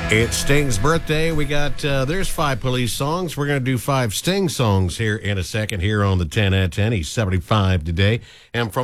It's Sting's birthday. We got, there's 5 Police songs. We're going to do 5 Sting songs here in a second here on the 10 at 10. He's 75 today. And from